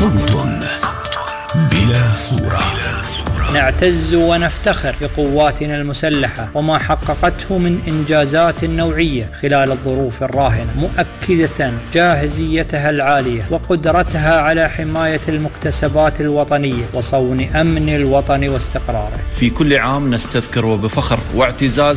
صوت بلا صورة. نعتز ونفتخر بقواتنا المسلحة وما حققته من إنجازات نوعية خلال الظروف الراهنة، مؤكدة جاهزيتها العالية وقدرتها على حماية المكتسبات الوطنية وصون أمن الوطن واستقراره. في كل عام نستذكر وبفخر واعتزاز